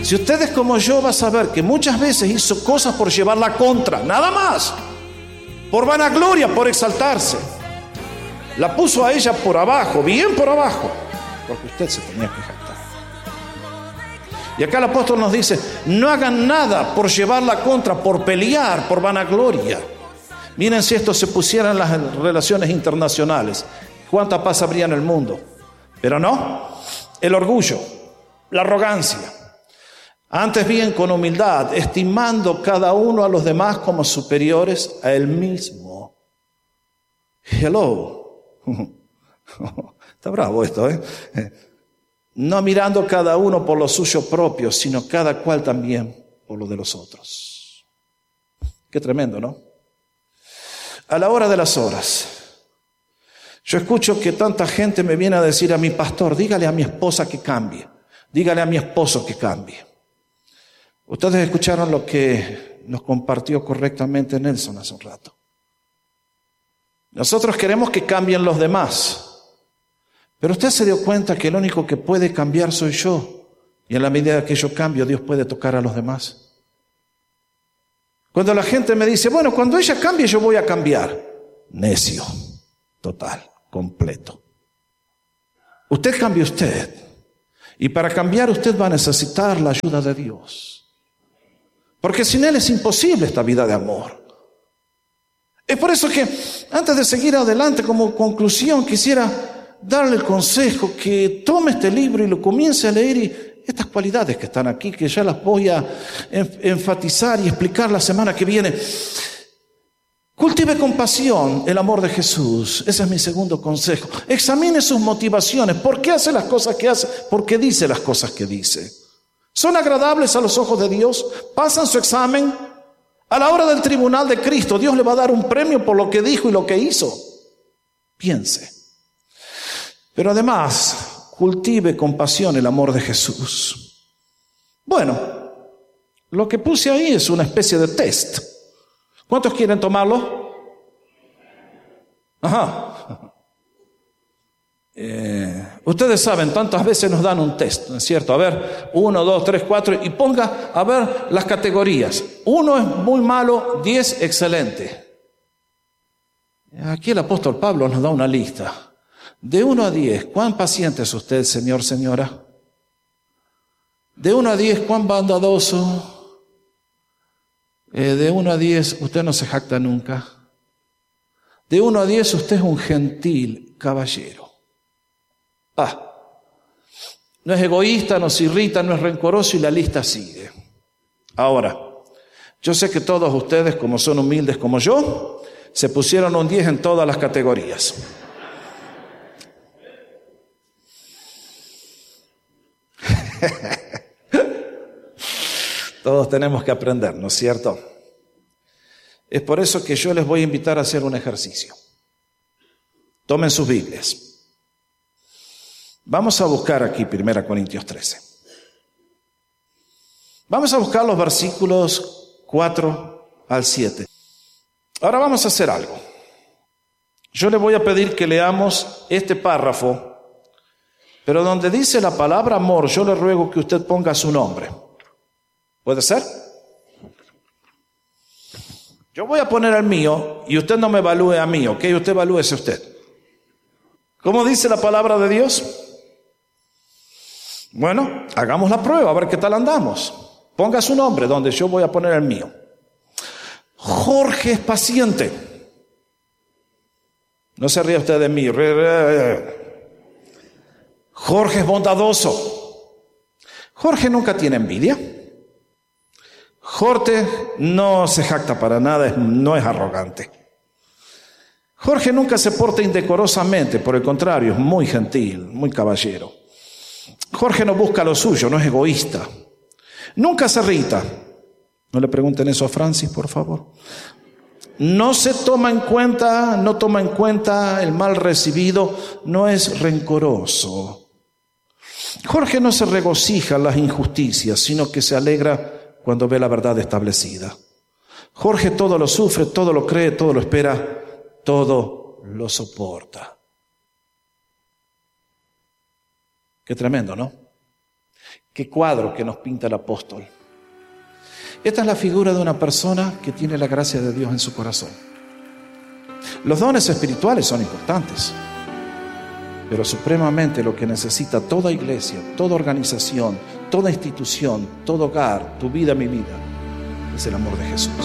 Si usted es como yo, va a saber que muchas veces hizo cosas por llevar la contra, nada más. Por vanagloria, por exaltarse. La puso a ella por abajo, bien por abajo, porque usted se tenía que jactar. Y acá el apóstol nos dice, no hagan nada por llevar la contra, por pelear, por vanagloria. Miren si esto se pusiera en las relaciones internacionales, cuánta paz habría en el mundo. Pero no, el orgullo, la arrogancia. Antes bien con humildad, estimando cada uno a los demás como superiores a él mismo. Hello. Está bravo esto, ¿eh? No mirando cada uno por lo suyo propio, sino cada cual también por lo de los otros. Qué tremendo, ¿no? A la hora de las horas, yo escucho que tanta gente me viene a decir a mi pastor, dígale a mi esposa que cambie, dígale a mi esposo que cambie. Ustedes escucharon lo que nos compartió correctamente Nelson hace un rato. Nosotros queremos que cambien los demás. Pero usted se dio cuenta que el único que puede cambiar soy yo. Y en la medida que yo cambio, Dios puede tocar a los demás. Cuando la gente me dice, bueno, cuando ella cambie, yo voy a cambiar. Necio, total, completo. Usted cambie usted. Y para cambiar usted va a necesitar la ayuda de Dios. Porque sin Él es imposible esta vida de amor. Es por eso que, antes de seguir adelante, como conclusión, quisiera darle el consejo que tome este libro y lo comience a leer, y estas cualidades que están aquí, que ya las voy a enfatizar y explicar la semana que viene. Cultive con pasión el amor de Jesús. Ese es mi segundo consejo. Examine sus motivaciones. ¿Por qué hace las cosas que hace? ¿Por qué dice las cosas que dice? ¿Son agradables a los ojos de Dios? ¿Pasan su examen? A la hora del tribunal de Cristo, Dios le va a dar un premio por lo que dijo y lo que hizo. Piense. Pero además, cultive con pasión el amor de Jesús. Bueno, lo que puse ahí es una especie de test. ¿Cuántos quieren tomarlo? Ajá. Ustedes saben, tantas veces nos dan un test, ¿no es cierto? A ver, 1, 2, 3, 4, y ponga a ver las categorías. 1 es muy malo, 10 excelente. Aquí el apóstol Pablo nos da una lista. De 1 a 10, ¿cuán paciente es usted, señor, señora? De 1 a 10, ¿cuán bondadoso? De 1 a 10, usted no se jacta nunca. De 1 a 10, usted es un gentil caballero. No es egoísta, no se irrita, no es rencoroso, y la lista sigue. Ahora, yo sé que todos ustedes, como son humildes como yo, se pusieron un 10 en todas las categorías. Todos tenemos que aprender, ¿no es cierto? Es por eso que yo les voy a invitar a hacer un ejercicio. Tomen sus Biblias. Vamos a buscar aquí 1 Corintios 13. Vamos a buscar los versículos 4 al 7. Ahora vamos a hacer algo. Yo le voy a pedir que leamos este párrafo, pero donde dice la palabra amor, yo le ruego que usted ponga su nombre. ¿Puede ser? Yo voy a poner el mío y usted no me evalúe a mí, ¿ok? Usted evalúese usted. ¿Cómo dice la palabra de Dios? Bueno, hagamos la prueba, a ver qué tal andamos. Ponga su nombre donde yo voy a poner el mío. Jorge es paciente. No se ría usted de mí. Jorge es bondadoso. Jorge nunca tiene envidia. Jorge no se jacta para nada, no es arrogante. Jorge nunca se porta indecorosamente, por el contrario, es muy gentil, muy caballero. Jorge no busca lo suyo, no es egoísta. Nunca se irrita. No le pregunten eso a Francis, por favor. No toma en cuenta el mal recibido, no es rencoroso. Jorge no se regocija en las injusticias, sino que se alegra cuando ve la verdad establecida. Jorge todo lo sufre, todo lo cree, todo lo espera, todo lo soporta. Qué tremendo, ¿no? Qué cuadro que nos pinta el apóstol. Esta es la figura de una persona que tiene la gracia de Dios en su corazón. Los dones espirituales son importantes, pero supremamente lo que necesita toda iglesia, toda organización, toda institución, todo hogar, tu vida, mi vida, es el amor de Jesús.